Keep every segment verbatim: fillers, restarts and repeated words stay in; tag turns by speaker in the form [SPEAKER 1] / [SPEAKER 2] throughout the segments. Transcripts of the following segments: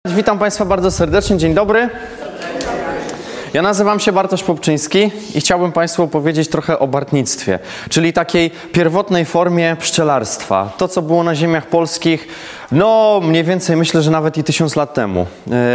[SPEAKER 1] Witam Państwa bardzo serdecznie, dzień dobry. Ja nazywam się Bartosz Popczyński i chciałbym Państwu opowiedzieć trochę o bartnictwie, czyli takiej pierwotnej formie pszczelarstwa. To, co było na ziemiach polskich, no mniej więcej myślę, że nawet i tysiąc lat temu.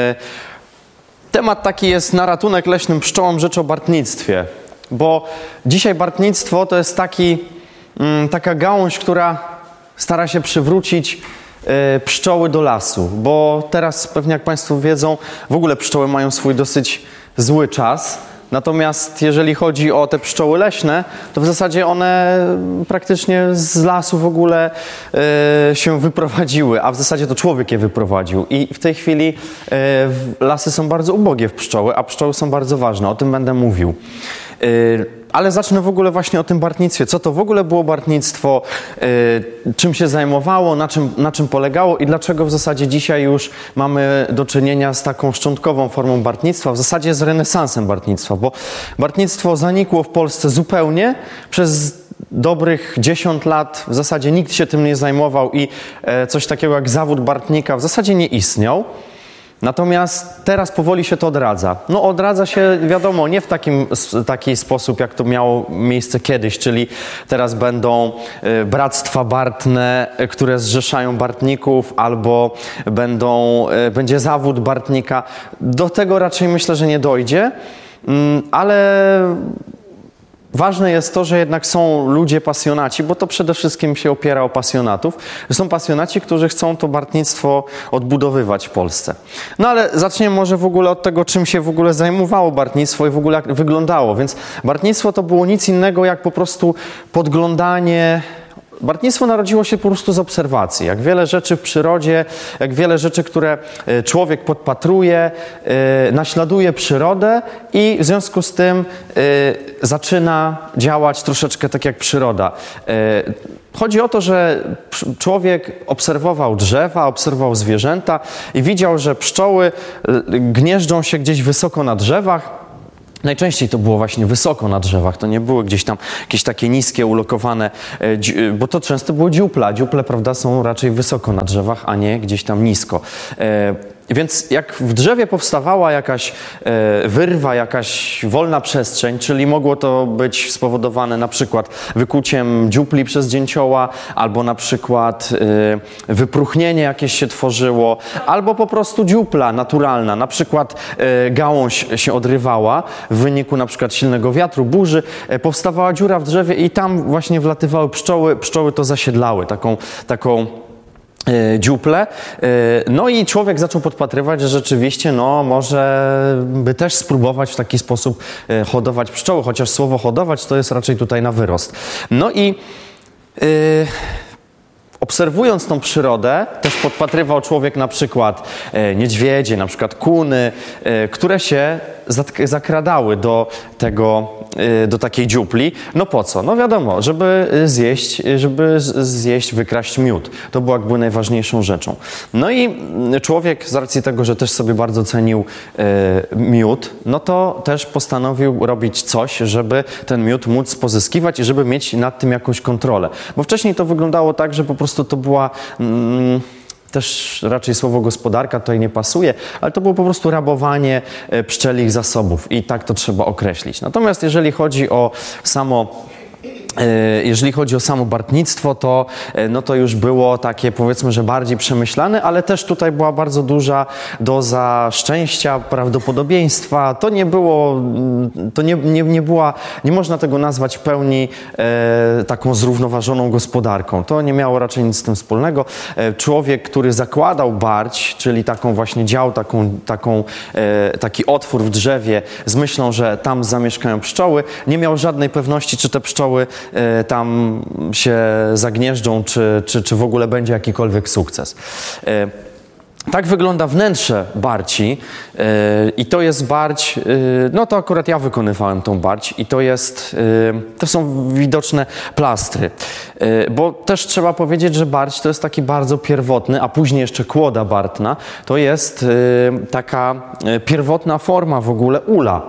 [SPEAKER 1] Temat taki jest na ratunek leśnym pszczołom, rzecz o bartnictwie, bo dzisiaj bartnictwo to jest taki, taka gałąź, która stara się przywrócić pszczoły do lasu, bo teraz pewnie jak Państwo wiedzą, w ogóle pszczoły mają swój dosyć zły czas. Natomiast jeżeli chodzi o te pszczoły leśne, to w zasadzie one praktycznie z lasu w ogóle e, się wyprowadziły, a w zasadzie to człowiek je wyprowadził. I w tej chwili e, lasy są bardzo ubogie w pszczoły, a pszczoły są bardzo ważne. O tym będę mówił. E, Ale zacznę w ogóle właśnie o tym bartnictwie. Co to w ogóle było bartnictwo, yy, czym się zajmowało, na czym, na czym polegało i dlaczego w zasadzie dzisiaj już mamy do czynienia z taką szczątkową formą bartnictwa, w zasadzie z renesansem bartnictwa, bo bartnictwo zanikło w Polsce zupełnie. Przez dobrych dziesięć lat w zasadzie nikt się tym nie zajmował i e, coś takiego jak zawód bartnika w zasadzie nie istniał. Natomiast teraz powoli się to odradza. No odradza się, wiadomo, nie w takim, taki sposób, jak to miało miejsce kiedyś, czyli teraz będą y, bractwa bartne, y, które zrzeszają bartników, albo będą, y, będzie zawód bartnika. Do tego raczej myślę, że nie dojdzie, y, ale ważne jest to, że jednak są ludzie pasjonaci, bo to przede wszystkim się opiera o pasjonatów. Są pasjonaci, którzy chcą to bartnictwo odbudowywać w Polsce. No ale zaczniemy może w ogóle od tego, czym się w ogóle zajmowało bartnictwo i w ogóle jak wyglądało. Więc bartnictwo to było nic innego jak po prostu podglądanie. Bartnictwo narodziło się po prostu z obserwacji. Jak wiele rzeczy w przyrodzie, jak wiele rzeczy, które człowiek podpatruje, naśladuje przyrodę i w związku z tym zaczyna działać troszeczkę tak jak przyroda. Chodzi o to, że człowiek obserwował drzewa, obserwował zwierzęta i widział, że pszczoły gnieżdżą się gdzieś wysoko na drzewach. Najczęściej to było właśnie wysoko na drzewach, to nie były gdzieś tam jakieś takie niskie, ulokowane, bo to często było dziupla. Dziuple, prawda, są raczej wysoko na drzewach, a nie gdzieś tam nisko. Więc jak w drzewie powstawała jakaś wyrwa, jakaś wolna przestrzeń, czyli mogło to być spowodowane na przykład wykuciem dziupli przez dzięcioła, albo na przykład wypróchnienie jakieś się tworzyło, albo po prostu dziupla naturalna, na przykład gałąź się odrywała w wyniku na przykład silnego wiatru, burzy, powstawała dziura w drzewie i tam właśnie wlatywały pszczoły, pszczoły to zasiedlały taką, taką dziuple. No i człowiek zaczął podpatrywać, że rzeczywiście no może by też spróbować w taki sposób hodować pszczoły, chociaż słowo hodować to jest raczej tutaj na wyrost. No i yy, obserwując tą przyrodę, też podpatrywał człowiek na przykład niedźwiedzie, na przykład kuny, które się zakradały do tego, do takiej dziupli. No po co? No wiadomo, żeby zjeść, żeby zjeść, wykraść miód. To było jakby najważniejszą rzeczą. No i człowiek z racji tego, że też sobie bardzo cenił miód, no to też postanowił robić coś, żeby ten miód móc pozyskiwać i żeby mieć nad tym jakąś kontrolę. Bo wcześniej to wyglądało tak, że po prostu to była... Mm, też raczej słowo gospodarka tutaj nie pasuje, ale to było po prostu rabowanie pszczelich zasobów i tak to trzeba określić. Natomiast jeżeli chodzi o samo Jeżeli chodzi o samo bartnictwo, to, no to już było takie, powiedzmy, że bardziej przemyślane, ale też tutaj była bardzo duża doza szczęścia, prawdopodobieństwa. To nie było, to nie, nie, nie była, nie można tego nazwać w pełni e, taką zrównoważoną gospodarką. To nie miało raczej nic z tym wspólnego. E, człowiek, który zakładał barć, czyli taką właśnie dział, taką, taką, e, taki otwór w drzewie z myślą, że tam zamieszkają pszczoły, nie miał żadnej pewności, czy te pszczoły tam się zagnieżdżą, czy, czy, czy w ogóle będzie jakikolwiek sukces. Tak wygląda wnętrze barci yy, i to jest barć, yy, no to akurat ja wykonywałem tą barć i to jest, yy, to są widoczne plastry, yy, bo też trzeba powiedzieć, że barć to jest taki bardzo pierwotny, a później jeszcze kłoda bartna, to jest yy, taka yy, pierwotna forma w ogóle ula.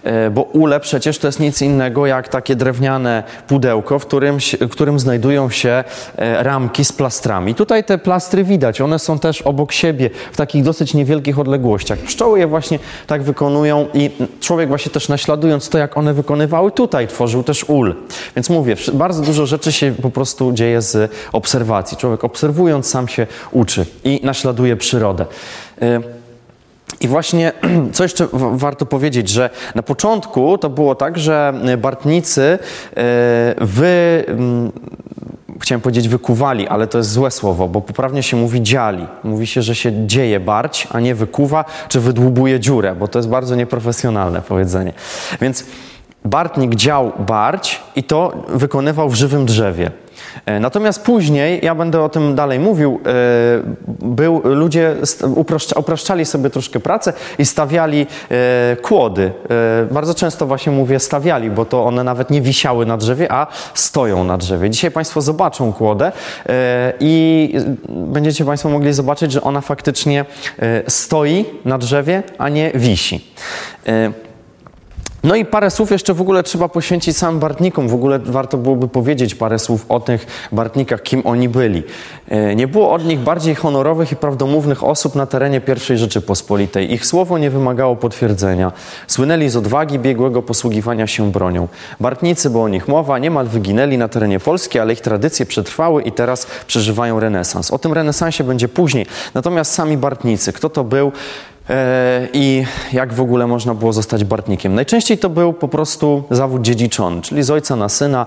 [SPEAKER 1] bo ule przecież to jest nic innego jak takie drewniane pudełko, w którym, w którym znajdują się ramki z plastrami. Tutaj te plastry widać, one są też obok siebie w takich dosyć niewielkich odległościach. Pszczoły je właśnie tak wykonują i człowiek właśnie też naśladując to, jak one wykonywały, tutaj tworzył też ul. Więc mówię, bardzo dużo rzeczy się po prostu dzieje z obserwacji. Człowiek obserwując sam się uczy i naśladuje przyrodę. I właśnie, co jeszcze warto powiedzieć, że na początku to było tak, że bartnicy wy, chciałem powiedzieć wykuwali, ale to jest złe słowo, bo poprawnie się mówi dziali. Mówi się, że się dzieje barć, a nie wykuwa, czy wydłubuje dziurę, bo to jest bardzo nieprofesjonalne powiedzenie. Więc bartnik dział barć i to wykonywał w żywym drzewie. Natomiast później, ja będę o tym dalej mówił, był, ludzie uproszcza, upraszczali sobie troszkę pracę i stawiali kłody. Bardzo często właśnie mówię stawiali, bo to one nawet nie wisiały na drzewie, a stoją na drzewie. Dzisiaj Państwo zobaczą kłodę i będziecie Państwo mogli zobaczyć, że ona faktycznie stoi na drzewie, a nie wisi. No i parę słów jeszcze w ogóle trzeba poświęcić samym bartnikom. W ogóle warto byłoby powiedzieć parę słów o tych bartnikach, kim oni byli. Nie było od nich bardziej honorowych i prawdomównych osób na terenie pierwszej Rzeczypospolitej. Ich słowo nie wymagało potwierdzenia. Słynęli z odwagi biegłego posługiwania się bronią. Bartnicy, bo o nich mowa, niemal wyginęli na terenie Polski, ale ich tradycje przetrwały i teraz przeżywają renesans. O tym renesansie będzie później. Natomiast sami bartnicy, kto to był? I jak w ogóle można było zostać bartnikiem. Najczęściej to był po prostu zawód dziedziczony, czyli z ojca na syna.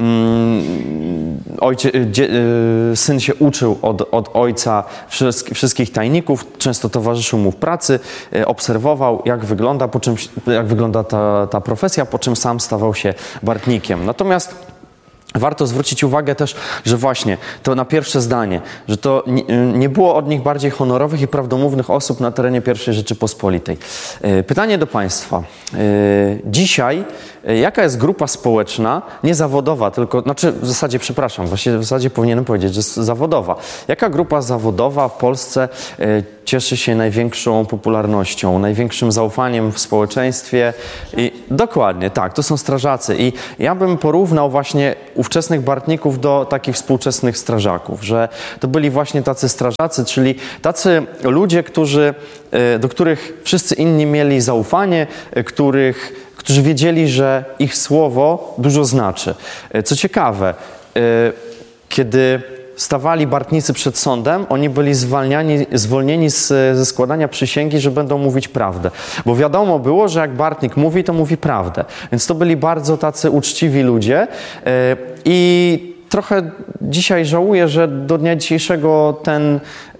[SPEAKER 1] Ojcie, dzie, syn się uczył od, od ojca wszystkich tajników, często towarzyszył mu w pracy, obserwował, jak wygląda, po czym, jak wygląda ta, ta profesja, po czym sam stawał się bartnikiem. Natomiast warto zwrócić uwagę też, że właśnie to na pierwsze zdanie, że to nie, nie było od nich bardziej honorowych i prawdomównych osób na terenie pierwszej Rzeczypospolitej. Pytanie do Państwa. Dzisiaj jaka jest grupa społeczna, nie zawodowa, tylko, znaczy w zasadzie, przepraszam, właściwie w zasadzie powinienem powiedzieć, że zawodowa. Jaka grupa zawodowa w Polsce cieszy się największą popularnością, największym zaufaniem w społeczeństwie? I dokładnie, tak, to są strażacy. I ja bym porównał właśnie ówczesnych bartników do takich współczesnych strażaków, że to byli właśnie tacy strażacy, czyli tacy ludzie, którzy, do których wszyscy inni mieli zaufanie, których, którzy wiedzieli, że ich słowo dużo znaczy. Co ciekawe, kiedy stawali bartnicy przed sądem, oni byli zwalniani, zwolnieni z, ze składania przysięgi, że będą mówić prawdę. Bo wiadomo było, że jak bartnik mówi, to mówi prawdę. Więc to byli bardzo tacy uczciwi ludzie i trochę dzisiaj żałuję, że do dnia dzisiejszego ten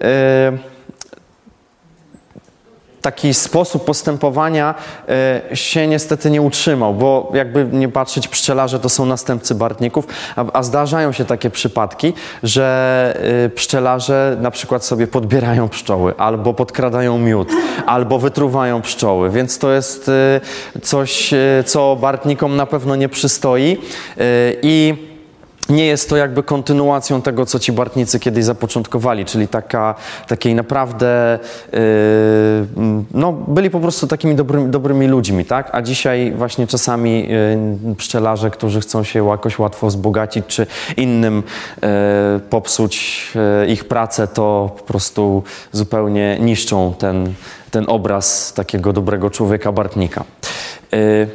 [SPEAKER 1] taki sposób postępowania y, się niestety nie utrzymał, bo jakby nie patrzeć, pszczelarze to są następcy bartników, a, a zdarzają się takie przypadki, że y, pszczelarze na przykład sobie podbierają pszczoły, albo podkradają miód, albo wytruwają pszczoły, więc to jest y, coś, y, co bartnikom na pewno nie przystoi y, i nie jest to jakby kontynuacją tego, co ci bartnicy kiedyś zapoczątkowali, czyli taka, takiej naprawdę, yy, no byli po prostu takimi dobrymi, dobrymi ludźmi, tak? A dzisiaj właśnie czasami yy, pszczelarze, którzy chcą się jakoś łatwo wzbogacić, czy innym yy, popsuć yy, ich pracę, to po prostu zupełnie niszczą ten, ten obraz takiego dobrego człowieka, bartnika. Yy.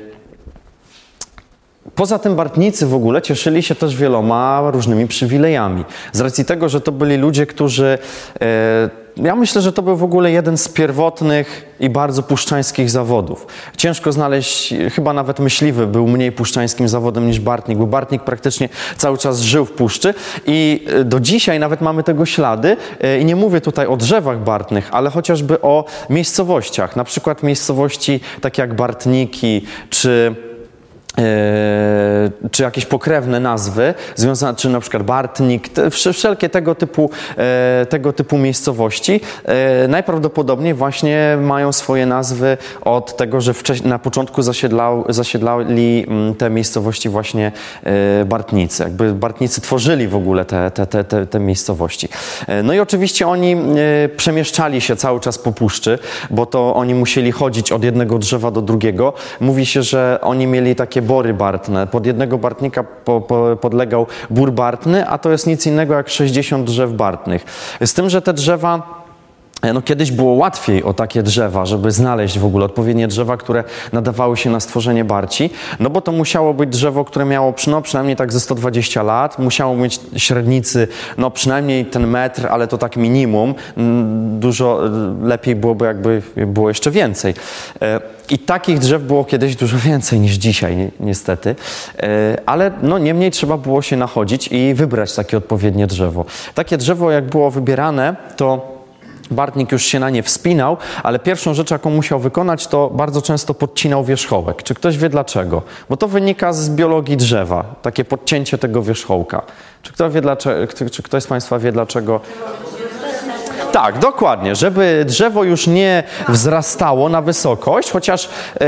[SPEAKER 1] Poza tym bartnicy w ogóle cieszyli się też wieloma różnymi przywilejami. Z racji tego, że to byli ludzie, którzy... E, ja myślę, że to był w ogóle jeden z pierwotnych i bardzo puszczańskich zawodów. Ciężko znaleźć, chyba nawet myśliwy był mniej puszczańskim zawodem niż bartnik, bo bartnik praktycznie cały czas żył w puszczy i do dzisiaj nawet mamy tego ślady i nie mówię tutaj o drzewach bartnych, ale chociażby o miejscowościach, na przykład miejscowości takie jak Bartniki, czy czy jakieś pokrewne nazwy związane, czy na przykład Bartnik, te, wszelkie tego typu, tego typu miejscowości najprawdopodobniej właśnie mają swoje nazwy od tego, że wcześniej, na początku zasiedlał, zasiedlali te miejscowości właśnie Bartnicy. Jakby Bartnicy tworzyli w ogóle te, te, te, te, te miejscowości. No i oczywiście oni przemieszczali się cały czas po puszczy, bo to oni musieli chodzić od jednego drzewa do drugiego. Mówi się, że oni mieli takie bory bartne. Pod jednego bartnika po, po, podlegał bór bartny, a to jest nic innego jak sześćdziesiąt drzew bartnych. Z tym, że te drzewa no kiedyś było łatwiej o takie drzewa, żeby znaleźć w ogóle odpowiednie drzewa, które nadawały się na stworzenie barci, no bo to musiało być drzewo, które miało no, przynajmniej tak ze sto dwadzieścia lat, musiało mieć średnicy, no przynajmniej ten metr, ale to tak minimum, dużo lepiej byłoby jakby było jeszcze więcej. I takich drzew było kiedyś dużo więcej niż dzisiaj, niestety, ale no niemniej trzeba było się nachodzić i wybrać takie odpowiednie drzewo. Takie drzewo jak było wybierane, to Bartnik już się na nie wspinał, ale pierwszą rzecz, jaką musiał wykonać, to bardzo często podcinał wierzchołek. Czy ktoś wie dlaczego? Bo to wynika z biologii drzewa, takie podcięcie tego wierzchołka. Czy ktoś wie dlaczego, czy ktoś z Państwa wie dlaczego? Tak, dokładnie, żeby drzewo już nie wzrastało na wysokość, chociaż e,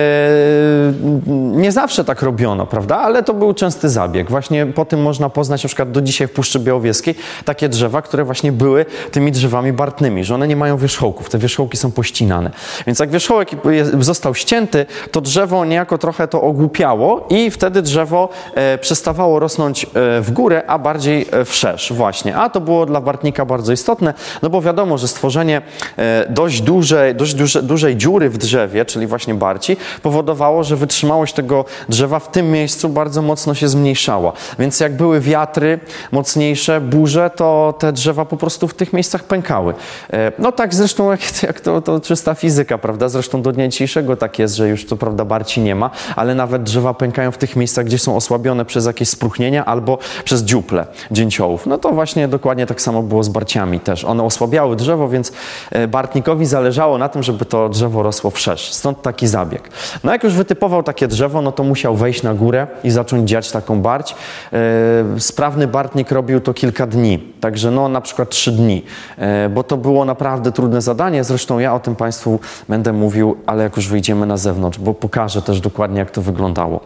[SPEAKER 1] nie zawsze tak robiono, prawda, ale to był częsty zabieg. Właśnie po tym można poznać na przykład do dzisiaj w Puszczy Białowieskiej takie drzewa, które właśnie były tymi drzewami bartnymi, że one nie mają wierzchołków, te wierzchołki są pościnane. Więc jak wierzchołek został ścięty, to drzewo niejako trochę to ogłupiało i wtedy drzewo e, przestawało rosnąć e, w górę, a bardziej wszerz właśnie. A to było dla bartnika bardzo istotne, no bo wiadomo, że stworzenie dość dużej, dość duże, dużej dziury w drzewie, czyli właśnie barci, powodowało, że wytrzymałość tego drzewa w tym miejscu bardzo mocno się zmniejszała. Więc jak były wiatry mocniejsze, burze, to te drzewa po prostu w tych miejscach pękały. No tak zresztą jak, jak to, to czysta fizyka, prawda? Zresztą do dnia dzisiejszego tak jest, że już to prawda barci nie ma, ale nawet drzewa pękają w tych miejscach, gdzie są osłabione przez jakieś spróchnienia albo przez dziuple dzięciołów. No to właśnie dokładnie tak samo było z barciami też. One osłabiały drzewo, więc Bartnikowi zależało na tym, żeby to drzewo rosło wszerz. Stąd taki zabieg. No jak już wytypował takie drzewo, no to musiał wejść na górę i zacząć dziać taką barć. Sprawny Bartnik robił to kilka dni, także no na przykład trzy dni, bo to było naprawdę trudne zadanie. Zresztą ja o tym Państwu będę mówił, ale jak już wyjdziemy na zewnątrz, bo pokażę też dokładnie, jak to wyglądało.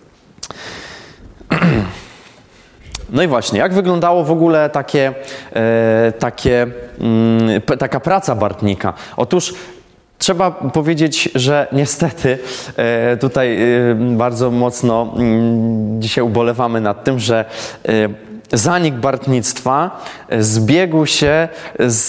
[SPEAKER 1] No i właśnie, jak wyglądało w ogóle takie, e, takie, mm, taka praca Bartnika? Otóż trzeba powiedzieć, że niestety e, tutaj e, bardzo mocno m, dzisiaj ubolewamy nad tym, że e, zanik bartnictwa zbiegł się z